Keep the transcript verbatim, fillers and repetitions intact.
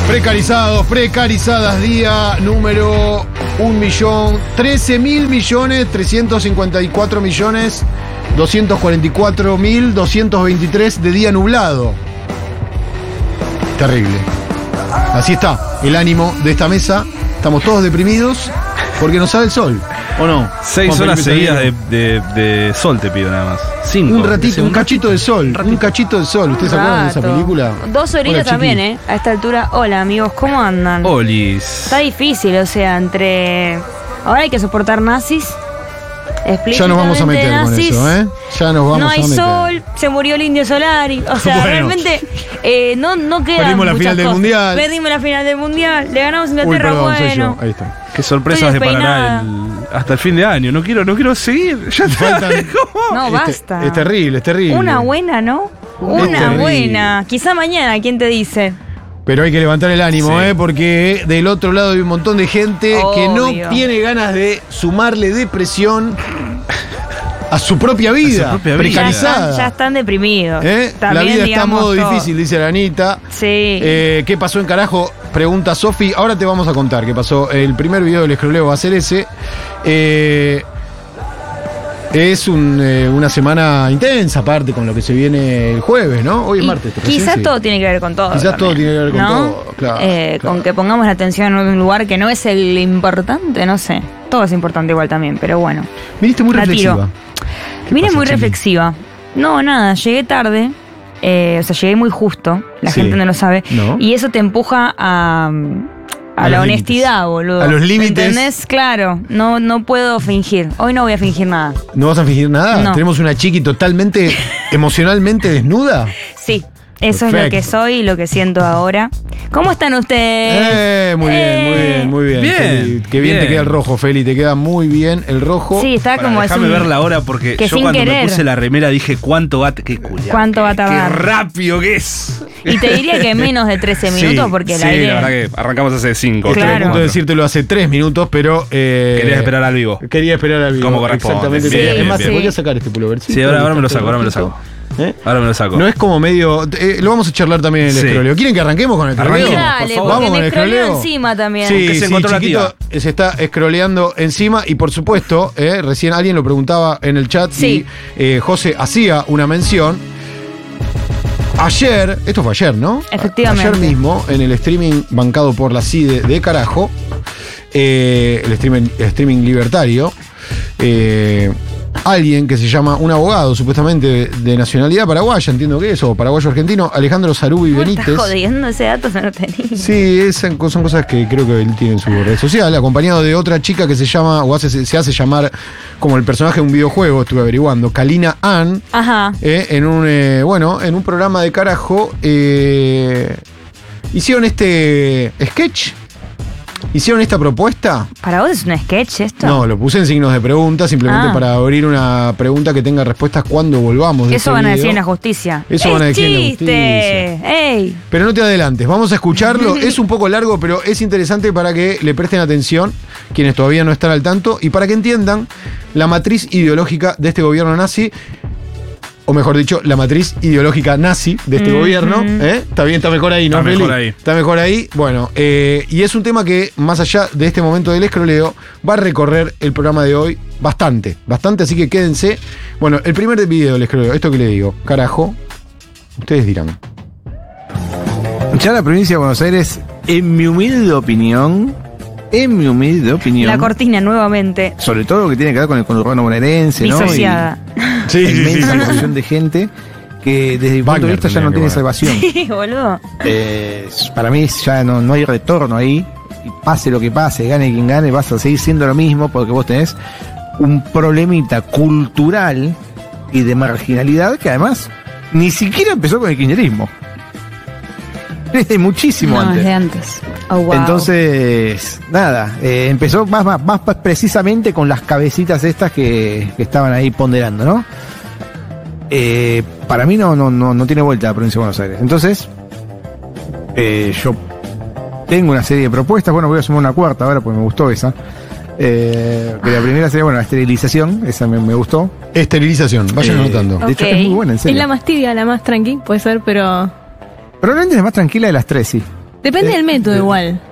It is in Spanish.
Precarizados, precarizadas, día número un millón, trece mil millones, trescientos cincuenta y cuatro millones, doscientos cuarenta y cuatro mil, doscientos veintitrés de día nublado. Terrible. Así está el ánimo de esta mesa. Estamos todos deprimidos porque nos sale el sol, ¿o no? Seis Juan horas Felipe seguidas de, Tagliani. de, de sol te pido nada más. Cinco. Un ratito, un cachito de sol, un cachito de sol. ¿Ustedes se acuerdan de esa Rato. película? Dos horitas Hola, también, chiqui. ¿eh? A esta altura. Hola, amigos, ¿cómo andan? Olis. Está difícil, o sea, entre... Ahora hay que soportar nazis. Ya nos vamos a meter con nazis. eso, ¿eh? Ya nos vamos No hay a meter. sol, se murió el Indio Solari. O sea, Bueno. realmente eh, no, no queda. Perdimos la final del Mundial. Perdimos la final del Mundial. Le ganamos a Uy, Inglaterra, perdón, soy bueno. yo. Ahí está. Qué sorpresas Estoy deparará el, hasta el fin de año. No quiero, no quiero seguir. Ya está. Faltan- ¿Cómo? No, Es te- basta. Es terrible, es terrible. Una buena, ¿no? Una terrible. buena. Quizá mañana, ¿quién te dice? Pero hay que levantar el ánimo, Sí. ¿eh? Porque del otro lado hay un montón de gente que no Obvio. tiene ganas de sumarle depresión a su propia vida, A su propia vida. Ya precarizada. están, ya están deprimidos. ¿Eh? La También, vida está a digamos, modo todo. difícil, dice la Anita. Sí. Eh, ¿Qué pasó en carajo? Pregunta Sofi. Ahora te vamos a contar qué pasó. El primer video del escroleo va a ser ese. Eh, es un, eh, una semana intensa, aparte, con lo que se viene el jueves, ¿no? Hoy es Y martes. recién, quizás sí. todo tiene que ver con todo. Quizás todo también, tiene que ver con ¿no? todo, claro, Eh, claro. Con que pongamos la atención en un lugar que no es el importante, no sé. Todo es importante igual también, pero bueno. Viniste muy La tiro. reflexiva. ¿Qué Vine pasa, muy Chimi? reflexiva. No, nada, llegué tarde. eh, o sea, llegué muy justo. La Sí. gente no lo sabe. No. Y eso te empuja a. A, A la los honestidad, boludo. A los límites. ¿Entendés? Claro, no, no puedo fingir. Hoy no voy a fingir nada. ¿No vas a fingir nada? No. ¿Tenemos una chiqui totalmente emocionalmente desnuda? Sí, eso es Perfecto. lo que soy y lo que siento ahora. ¿Cómo están ustedes? Eh, muy bien, muy Eh. bien, muy bien. Bien, Feli, qué bien, bien. te queda el rojo, Feli, te queda muy bien el rojo. Sí, está Pará, como es déjame un- ver la hora porque que yo sin cuando querer. me puse la remera dije cuánto va a... Qué culiao, ¿Cuánto qué- va a tardar? Qué rápido que es. Y te diría que menos de trece minutos Sí, porque el Sí, aire... la verdad que arrancamos hace cinco. Estoy a Claro. punto de decírtelo hace tres minutos, pero. Eh, Querías esperar al vivo. Quería esperar al vivo. Como corresponde. Exactamente. Bien, es bien, más, bien. te voy a sacar este pullover. Sí, ahora, ahora me lo saco, ahora me lo saco. ¿Eh? Ahora me lo saco. No es como medio. eh, lo vamos a charlar también en el Sí. escroleo. ¿Quieren que arranquemos con el escroleo? Arranquemos, Dale, por favor. porque Vamos con me el escroleo escroleo. encima también. Sí, Que se sí, encontró la chiquito tía. se está escroleando encima y por supuesto, eh, recién alguien lo preguntaba en el chat Sí. y eh, José hacía una mención. Ayer, esto fue ayer, ¿no? Efectivamente. Ayer mismo, en el streaming bancado por la C I D E de carajo, eh, el streaming, streaming libertario, eh, alguien que se llama, un abogado supuestamente de, de nacionalidad paraguaya, entiendo que es, o paraguayo-argentino, Alejandro Zarubi ¿Cómo Benítez. estás jodiendo? Ese dato no lo tenía. Sí, esas son cosas que creo que él tiene en su red social, acompañado de otra chica que se llama, o hace, se hace llamar como el personaje de un videojuego, estuve averiguando, Kalina Ann, Ajá. eh, en un, eh, bueno, en un programa de carajo, eh, hicieron este sketch, hicieron esta propuesta. ¿Para vos es un sketch esto? No, lo puse en signos de pregunta, simplemente Ah. para abrir una pregunta que tenga respuestas cuando volvamos de Eso este van a decir video. en la justicia. Eso ¡Es van a decir en la chiste! ¡Ey! Pero no te adelantes, vamos a escucharlo. Es un poco largo, pero es interesante para que le presten atención quienes todavía no están al tanto y para que entiendan la matriz ideológica de este gobierno nazi, o mejor dicho, la matriz ideológica nazi de este Ujú. gobierno. ¿eh? Está bien, está mejor ahí, ¿no, Está Feli? mejor ahí. Está mejor ahí. Bueno, eh, y es un tema que, más allá de este momento del escroleo, va a recorrer el programa de hoy bastante, bastante, así que quédense. Bueno, el primer video del escroleo, esto que le digo, carajo, ustedes dirán. Ya la provincia de Buenos Aires, en mi humilde opinión, en mi humilde opinión, La cortina nuevamente. sobre todo lo que tiene que ver con el conurbano bonaerense, ¿no? Disociada. Sí, Y la inmensa porción de gente que desde mi punto Wagner de vista ya tendría no que tiene poner. salvación. Sí, boludo. Eh, para mí ya no, no hay retorno ahí. Y pase lo que pase, gane quien gane, vas a seguir siendo lo mismo porque vos tenés un problemita cultural y de marginalidad que además ni siquiera empezó con el kirchnerismo. Desde muchísimo No, antes. desde antes. Oh, wow. Entonces, nada, eh, empezó más, más, más precisamente con las cabecitas estas que, que estaban ahí ponderando, ¿no? Eh, para mí no, no, no, no tiene vuelta la provincia de Buenos Aires. Entonces, eh, yo tengo una serie de propuestas, bueno, voy a sumar una cuarta ahora porque me gustó esa. Eh, que la primera sería, bueno, la esterilización, esa me, me gustó. Esterilización, vayan Eh, anotando. De hecho, Ok. es muy buena, en Es serio. la más tibia, la más tranqui, puede ser, pero Probablemente es la más tranquila de las tres, sí. Depende Eh, del método de- igual.